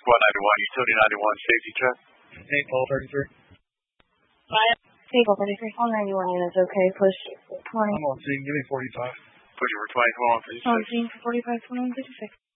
utility 91, safety check. 8-12-33. Fire. 8-12-33. All 91 units, okay. Push 20. I'm on scene. Give me 45. Pushing for 20, 21, 56. On scene for 45, 21, 56.